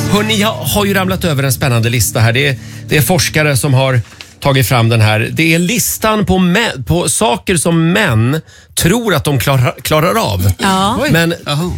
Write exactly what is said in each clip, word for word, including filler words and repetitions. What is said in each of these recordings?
Hörrni, jag har ju ramlat över en spännande lista här. Det är, det är forskare som har tagit fram den här. Det är listan på, mä- på saker som män tror att de klarar, klarar av. Ja. Men Aha.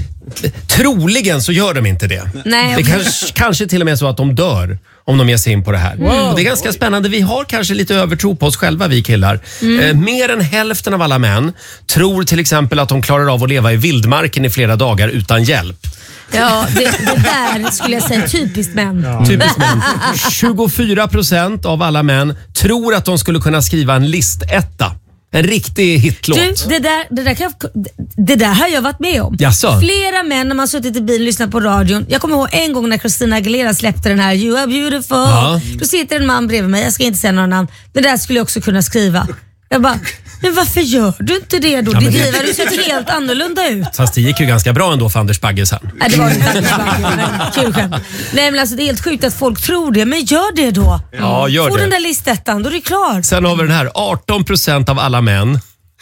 troligen så gör de inte det. Nej, det kanske, kanske till och med så att de dör om de ger sig in på det här. Wow. Det är ganska spännande. Vi har kanske lite övertro på oss själva, vi killar. Mm. Eh, mer än hälften av alla män tror till exempel att de klarar av att leva i vildmarken i flera dagar utan hjälp. Ja, det, det där skulle jag säga typiskt män. Ja. Typiskt män. tjugofyra procent av alla män tror att de skulle kunna skriva en listetta. En riktig hitlåt. Du, det där, det där, kan jag, det där har jag varit med om. Jaså? Flera män när man suttit i bilen och lyssnat på radion. Jag kommer ihåg en gång när Christina Aguilera släppte den här You are beautiful. Ja. Då sitter en man bredvid mig, jag ska inte säga någon namn. Det där skulle jag också kunna skriva. Jag bara, men varför gör du inte det då? Ja, det driver du sett helt annorlunda ut. Fast det gick ju ganska bra ändå för Anders Bagge sen. Nej, det var inte Anders Bagge, men kul skämt. Nej, men alltså det är helt sjukt att folk tror det, men gör det då. Ja, gör Få det. den där listettan, då är det klar. Sen har vi den här, arton procent av alla män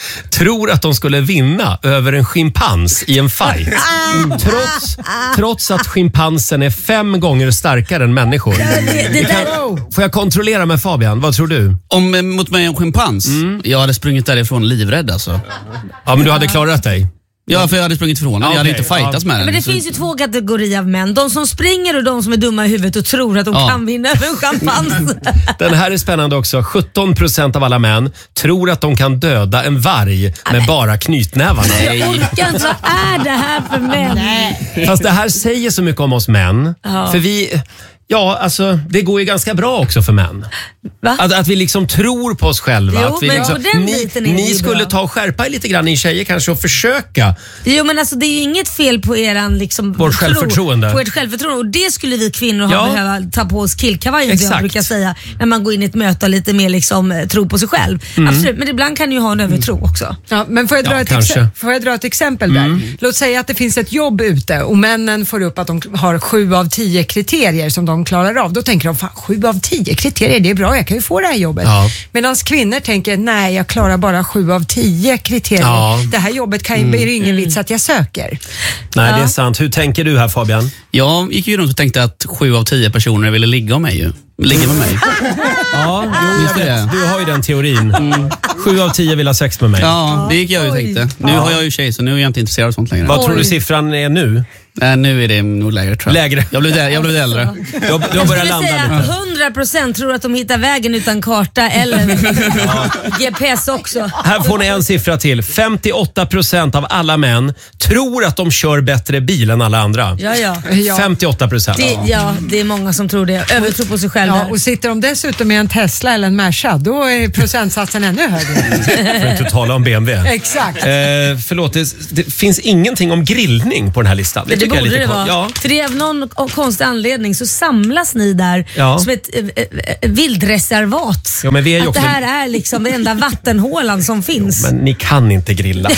tror att de skulle vinna över en schimpans i en fight. Mm. Trots, trots att schimpansen är fem gånger starkare än människor. Det, det kan, får jag kontrollera med Fabian? Vad tror du? Om mot mig en schimpans? Mm. Jag hade sprungit därifrån livrädd alltså. Ja, men du hade klarat dig. Ja, för jag hade sprungit ifrån den. Okay, jag hade inte fightats ja. med den. Men det så... finns ju två kategorier av män. De som springer och de som är dumma i huvudet och tror att de ja. kan vinna över en champans. Den här är spännande också. sjutton procent av alla män tror att de kan döda en varg med Nej. bara knytnävarna. Nej. Jag orkar inte. Vad är det här för män? Nej. Fast det här säger så mycket om oss män. Ja. För vi... Ja, alltså det går ju ganska bra också för män. Att, att vi liksom tror på oss själva. Jo, att vi men liksom, på den ni biten är ni det skulle bra. ta och skärpa er lite grann, ni tjejer kanske, och försöka. Jo, men alltså det är ju inget fel på eran liksom, Vårt självförtroende. På ert självförtroende. Och det skulle vi kvinnor ja. ha behöva ta på oss killkavajen, jag brukar säga. När man går in i ett möte och lite mer liksom, tro på sig själv. Mm. Absolut, men ibland kan ju ha en övertro också. Ja, men får jag dra, ja, ett, exe- får jag dra ett exempel där? Mm. Låt säga att det finns ett jobb ute och männen får upp att de har sju av tio kriterier som de klarar av. Då tänker de, fan, sju av tio kriterier, det är bra, jag kan ju få det här jobbet. Ja. Medan kvinnor tänker, nej, jag klarar bara sju av tio kriterier. Ja. Det här jobbet kan ju mm. bli ingen vits att jag söker. Nej, ja. det är sant. Hur tänker du här, Fabian? Jag gick ju runt och tänkte att sju av tio personer ville ligga med mig ju. Ligga med mig. Ja, jo, det. Du har ju den teorin. Mm. Sju av tio vill ha sex med mig. Ja, det gick jag ju tänkte. Nu ja. har jag ju tjej, så nu är jag inte intresserad av sånt längre. Vad Oj. tror du siffran är nu? Nej, nu är det nog lägre, tror jag. Lägre? Jag blev, jag blev äldre. Jag, jag börjar landa säga, lite. hundra procent tror att de hittar vägen utan karta eller ja. G P S också. Här får ni en siffra till. femtioåtta procent av alla män tror att de kör bättre bil än alla andra. Ja, ja. femtioåtta procent. Det, ja, det är många som tror det. Övertro på sig själva. Ja, och sitter de dessutom med en Tesla eller en Merca, då är procentsatsen ännu högre. För att inte tala om B M W. Exakt. Eh, förlåt, det, det finns ingenting om grillning på den här listan. Det, det borde lite det vara. Ja. För det är av någon konstig anledning så samlas ni där ja. som ett äh, äh, vildreservat. Ja, men vi är ju att också... det här är liksom den enda vattenhålan som finns. Jo, men ni kan inte grilla.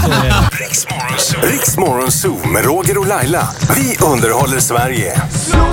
Riks Morgonzoo med Roger och Laila. Vi underhåller Sverige.